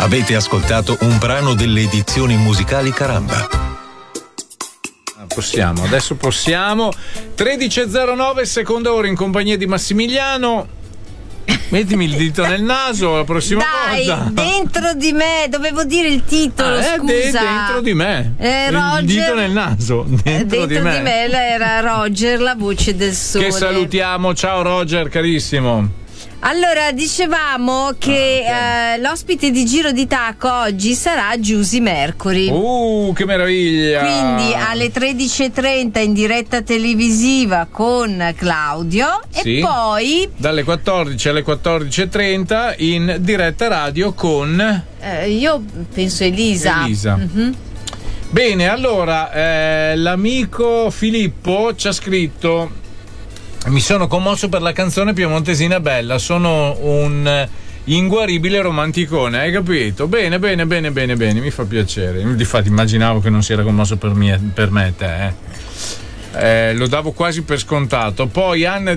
Avete ascoltato un brano delle edizioni musicali Caramba. Adesso possiamo. 13.09, seconda ora in compagnia di Massimiliano. Mettimi il dito nel naso la prossima volta. Dentro di me, dovevo dire il titolo, scusa. Dentro di me. Roger, il dito nel naso. Dentro di me era Roger, la voce del sole. Che salutiamo. Ciao Roger, carissimo. Allora, dicevamo che l'ospite di Giro di Tacco oggi sarà Giusy Mercury. Che meraviglia! Quindi alle 13.30 in diretta televisiva con Claudio, sì. E poi dalle 14 alle 14.30 in diretta radio con io penso Elisa. Mm-hmm. Bene, allora l'amico Filippo ci ha scritto: mi sono commosso per la canzone Piemontesina Bella, sono un inguaribile romanticone, hai capito? Bene, mi fa piacere. Difatti immaginavo che non si era commosso per me, te. Lo davo quasi per scontato. Poi Anna